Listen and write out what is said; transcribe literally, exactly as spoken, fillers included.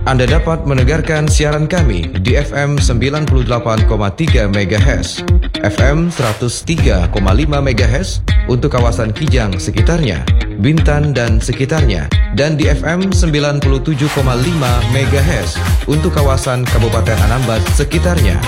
Anda dapat mendengarkan siaran kami di F M sembilan puluh delapan koma tiga megahertz, F M seratus tiga koma lima megahertz untuk kawasan Kijang sekitarnya, Bintan dan sekitarnya, dan di F M sembilan puluh tujuh koma lima megahertz untuk kawasan Kabupaten Anambas sekitarnya.